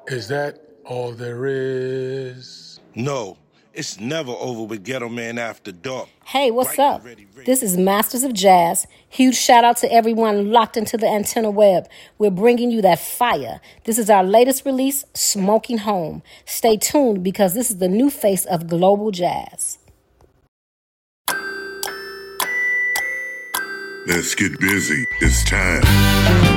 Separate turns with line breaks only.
Is that all there is?
No, it's never over with Ghetto Man After Dark.
Hey, what's up? This is Masters of Jazz. Huge shout out to everyone locked into the antenna web. We're bringing you that fire. This is our latest release, Smoking Home. Stay tuned because this is the new face of global jazz.
Let's get busy. It's time.